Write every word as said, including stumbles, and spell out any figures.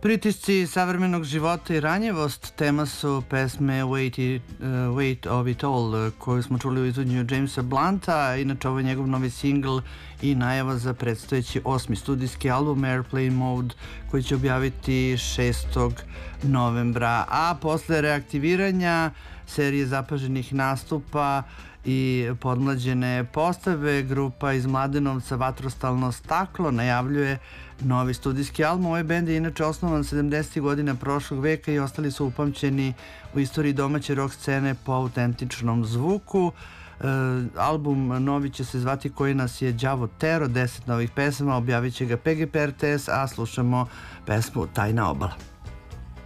Pritisci savremenog života i ranjivost tema su pesme Weight, i, uh, Weight of It All koju smo čuli u izvođenju Jamesa Blunta. Inače ovo je njegov novi singl i najava za predstojeći osmi studijski album Airplane Mode koji će objaviti šestog novembra. A posle reaktiviranja serije zapaženih nastupa i podmlađene postave, grupa iz Mladenovca Vatrostalno staklo najavljuje novi studijski album. Ovaj bend je inače osnovan sedamdesetih godina prošlog veka i ostali su upamćeni u istoriji domaće rock scene po autentičnom zvuku. E, album novi će se zvati Koji nas je đavo tero, deset novih pesama, objavit će ga P G P R T S, a slušamo pesmu Tajna obala.